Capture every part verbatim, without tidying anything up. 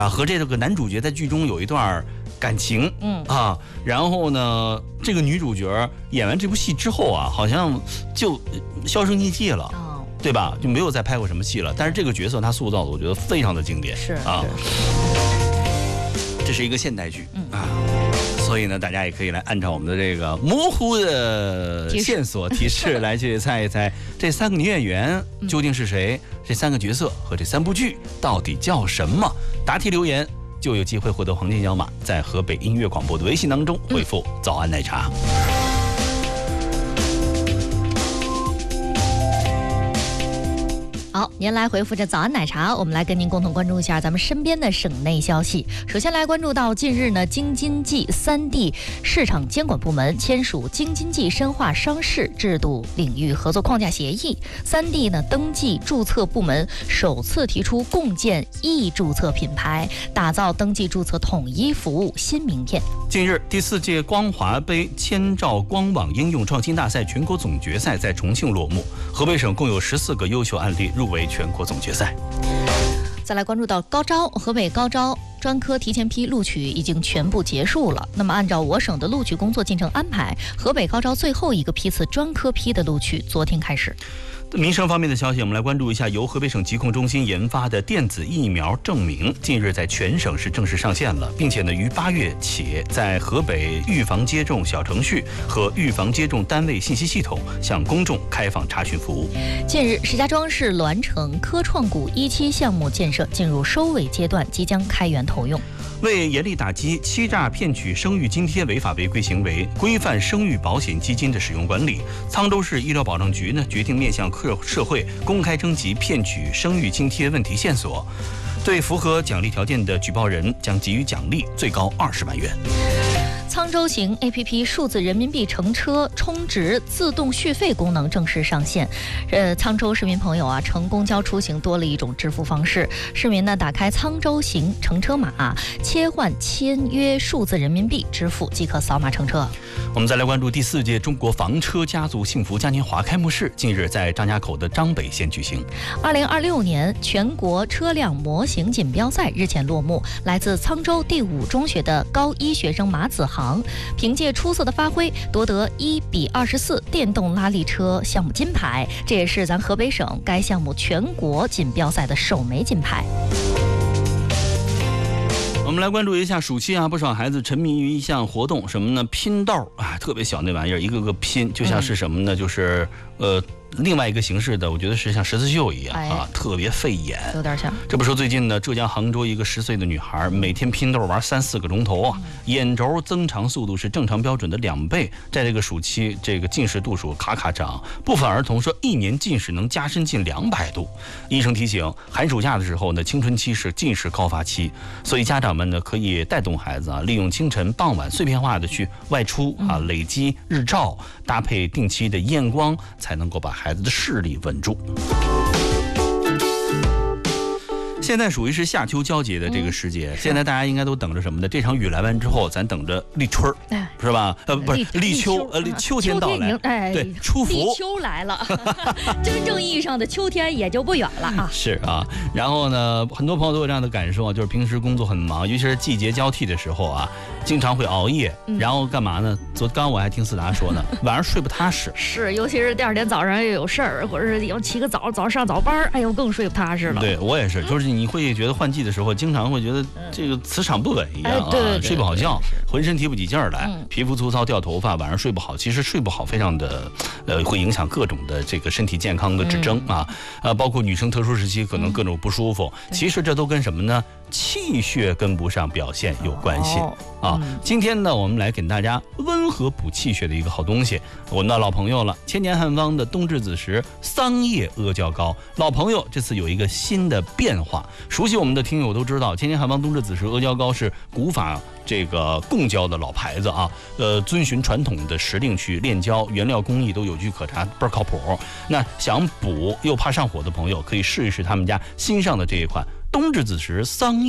啊，和这个男主角在剧中有一段感情， 嗯啊，然后呢，这个女主角演完这部戏之后啊，好像就销声匿迹了， 哦， 对吧？就没有再拍过什么戏了。但是这个角色她塑造的，我觉得非常的经典， 是啊， 是这是一个现代剧， 嗯啊。所以呢，大家也可以来按照我们的这个模糊的线索提示来去猜一猜这三个女演员究竟是谁，这三个角色和这三部剧到底叫什么？答题留言就有机会获得黄金小马，在河北音乐广播的微信当中回复“早安奶茶”。 好，您来回复着早安奶茶，我们来跟您共同关注一下咱们身边的省内消息。首先来关注到近日呢，京津冀三地市场监管部门签署京津冀深化商事制度领域合作框架协议，三地呢登记注册部门首次提出共建易注册品牌，打造登记注册统一服务新名片。 近日，第四届光华杯千兆光网应用创新大赛全国总决赛在重庆落幕，河北省共有十四个优秀案例入围全国总决赛。 再来关注到高招，河北高招专科提前批录取已经全部结束了。那么按照我省的录取工作进程安排，河北高招最后一个批次专科批的录取昨天开始。 民生方面的消息，我们来关注一下由河北省疾控中心研发的电子疫苗证明，近日在全省是正式上线了，并且呢，于八月起在河北预防接种小程序和预防接种单位信息系统向公众开放查询服务。 近日，石家庄市栾城科创谷一期项目建设进入收尾阶段，即将开源投用。 为严厉打击欺诈骗取生育津贴违法违规行为，规范生育保险基金的使用管理，沧州市医疗保障局呢决定面向客社会公开征集骗取生育津贴问题线索，对符合奖励条件的举报人将给予奖励，最高二十万元。 沧州行 A P P 数字人民币乘车充值自动续费功能正式上线。呃，沧州市民朋友啊，乘公交出行多了一种支付方式。市民呢，打开沧州行乘车码，切换签约数字人民币支付即可扫码乘车。 我们再来关注第四届中国房车家族幸福嘉年华开幕式，近日在张家口的张北县举行。 二零二六年全国车辆模型锦标赛日前落幕，来自沧州第五中学的高一学生马子航，凭借出色的发挥，夺得一比二十四电动拉力车项目金牌，这也是咱河北省该项目全国锦标赛的首枚金牌。 我们来关注一下暑期啊，不少孩子沉迷于一项活动，什么呢？拼豆啊，特别小那玩意儿，一个个拼，就像是什么呢？就是呃。另外一个形式的，我觉得是像十字绣一样啊，特别费眼， 有点像。 这不说最近呢，浙江杭州一个十岁的女孩，每天拼豆玩三四个钟头啊，眼轴增长速度是正常标准的两倍，在这个暑期，这个近视度数咔咔涨，部分儿童说一年近视能加深近两百度。医生提醒，寒暑假的时候呢，青春期是近视高发期，所以家长们呢可以带动孩子啊，利用清晨、傍晚碎片化的去外出啊，累积日照，搭配定期的验光，才能够把孩子的视力稳住。现在属于是夏秋交接的这个时节，嗯、现在大家应该都等着什么呢？这场雨来完之后，咱等着立春儿，哎、是吧？呃，不是立秋，呃，秋天到来， 哎， 对，出伏， 立秋来了，真正意义上的秋天也就不远了啊。 是啊，然后呢，很多朋友都有这样的感受，就是平时工作很忙，尤其是季节交替的时候啊，经常会熬夜，嗯、然后干嘛呢？昨刚我还听思达说呢，晚上睡不踏实。 是，尤其是第二天早上又有事儿，或者是要起个早，早上早班，哎呦，更睡不踏实了。 对我也是，就是你会觉得换季的时候，经常会觉得这个磁场不稳一样啊， 哎、对对对睡不好觉，浑身提不起劲儿来，嗯、皮肤粗糙、掉头发，晚上睡不好。其实睡不好非常的，呃，会影响各种的这个身体健康的指征、嗯、啊，呃，包括女生特殊时期可能各种不舒服。嗯、其实这都跟什么呢？气血跟不上表现有关系、哦、啊。嗯、今天呢，我们来给大家温和补气血的一个好东西，我们的老朋友了，千年汉方的冬至子时桑叶阿胶膏。老朋友这次有一个新的变化，熟悉我们的听友都知道，千年汉方冬至子时阿胶膏是古法这个贡胶的老牌子啊，呃，遵循传统的时令去炼胶，原料工艺都有据可查，倍儿靠谱。那想补又怕上火的朋友，可以试一试他们家新上的这一款冬至子时桑叶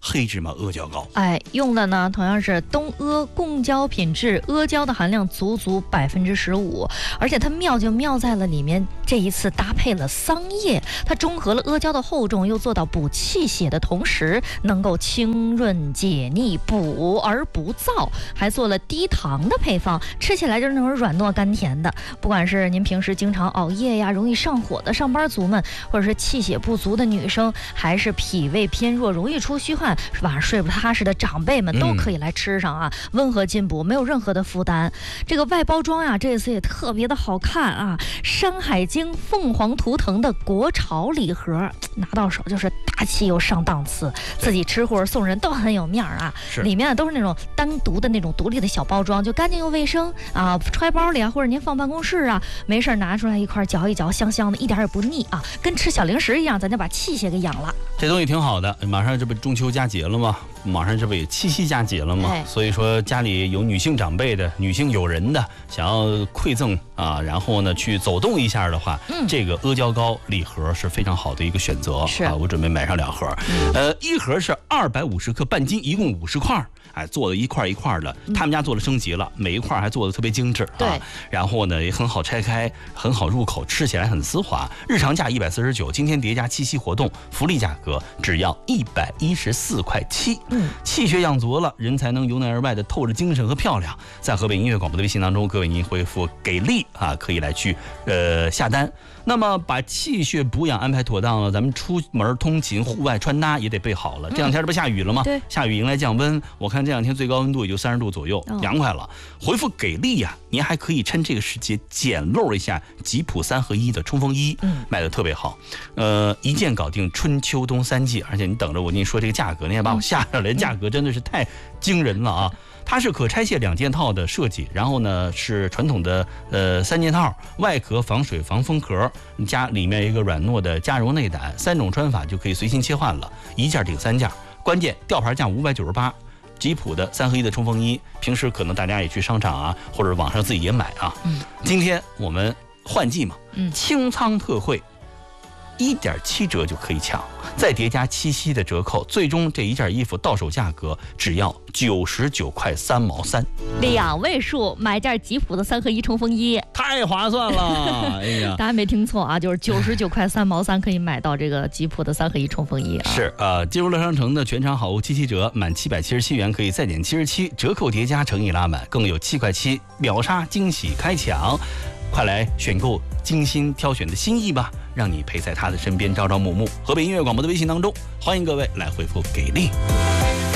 黑芝麻阿胶糕。 哎，用的呢同样是东阿贡胶品质，阿胶的含量足足百分之十五，而且它妙就妙在了里面这一次搭配了桑叶，它中和了阿胶的厚重，又做到补气血的同时能够清润解腻，补而不燥，还做了低糖的配方，吃起来就是那种软糯甘甜的。不管是您平时经常熬夜呀、容易上火的上班族们，或者是气血不足的女生，还是脾胃偏弱、容易出虚汗、晚上睡不踏实的长辈们，都可以来吃上啊，嗯、温和进补，没有任何的负担。这个外包装呀、啊，这次也特别的好看啊，《山海经》凤凰图腾的国潮礼盒，拿到手就是大气又上档次，自己吃或者送人都很有面儿啊。里面都是那种单独的那种独立的小包装，就干净又卫生啊，揣包里啊，或者您放办公室啊，没事拿出来一块嚼一嚼，香香的，一点也不腻啊，跟吃小零食一样，咱就把气血给养了。 这东西挺好的，马上这不中秋佳节了吗？马上这不也七夕佳节了吗？哎、所以说家里有女性长辈的、女性友人的，想要馈赠啊，然后呢去走动一下的话，嗯、这个阿胶糕礼盒是非常好的一个选择。 是啊，我准备买上两盒，嗯、呃，一盒是二百五十克半斤，一共五十块。哎，做的一块一块的，他们家做了升级了，每一块还做的特别精致， 对、 啊，然后呢也很好拆开，很好入口，吃起来很丝滑。日常价一百四十九，今天叠加七夕活动福利价格只要一百一十四块七。嗯，气血养足了，人才能由内而外的透着精神和漂亮。在河北音乐广播的微信当中，各位您回复给力啊，可以来去呃下单。那么把气血补养安排妥当了，咱们出门通勤、户外穿搭也得备好了。这两天这不下雨了吗？ 对， 下雨迎来降温，我看这两天最高温度也就三十度左右，哦、凉快了。回复给力呀、啊，您还可以趁这个时节捡漏一下吉普三合一的冲锋衣，嗯，卖的特别好，呃，一件搞定春秋冬三季，而且你等着我跟你说这个价格，你也把我吓着了，嗯、价格真的是太惊人了啊！它是可拆卸两件套的设计，然后呢是传统的呃三件套，外壳防水防风壳，加里面一个软糯的加柔内胆，三种穿法就可以随心切换了，一件顶三件。关键吊牌价五百九十八，吉普的三合一的冲锋衣，平时可能大家也去商场啊，或者网上自己也买啊。嗯，今天我们换季嘛，嗯，清仓特惠。一点七折就可以抢，再叠加七夕的折扣，最终这一件衣服到手价格只要九十九块三毛三， 两位数买件吉普的三合一冲锋衣， 太划算了！哎呀， 大家没听错啊，就是九十九块三毛三可以买到这个吉普的三合一冲锋衣啊。 是呃，进入乐商城的全场好物七七折，满七百七十七元可以再减七十七，折扣叠加诚意拉满，更有七块七秒杀惊喜开抢，快来选购精心挑选的心意吧！让你陪在他的身边朝朝暮暮。河北音乐广播的微信当中，欢迎各位来回复给力。